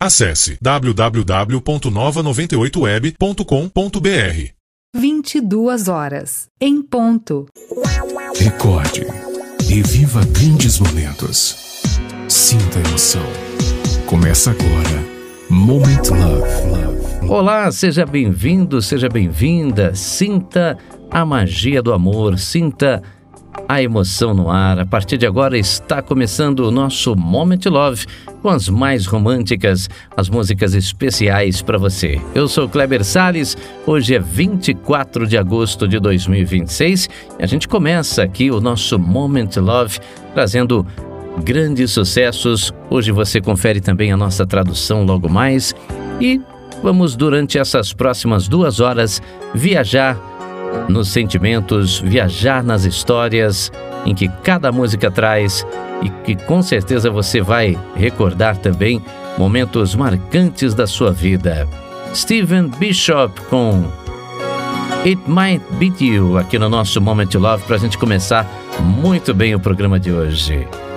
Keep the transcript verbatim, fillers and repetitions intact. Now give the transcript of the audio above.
Acesse w w w ponto nova noventa e oito web ponto com ponto b r. vinte e duas horas, em ponto. Recorde e viva grandes momentos. Sinta a emoção. Começa agora, Moment Love. Olá, seja bem-vindo, seja bem-vinda. Sinta a magia do amor, sinta a emoção no ar. A partir de agora está começando o nosso Moment Love, com as mais românticas, as músicas especiais para você. Eu sou Kleber Salles, hoje é vinte e quatro de agosto de dois mil e vinte e seis e a gente começa aqui o nosso Moment Love trazendo grandes sucessos. Hoje você confere também a nossa tradução logo mais e vamos durante essas próximas duas horas viajar nos sentimentos, viajar nas histórias em que cada música traz e que com certeza você vai recordar também momentos marcantes da sua vida. Stephen Bishop com It Might Beat You aqui no nosso Moment Love para a gente começar muito bem o programa de hoje.